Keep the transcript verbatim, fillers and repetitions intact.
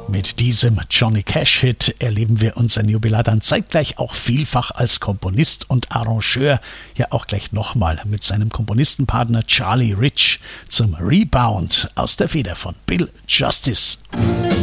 Mit diesem Johnny Cash-Hit erleben wir unseren Jubilar dann zeitgleich auch vielfach als Komponist und Arrangeur, ja auch gleich nochmal mit seinem Komponistenpartner Charlie Rich zum Rebound aus der Feder von Bill Justice.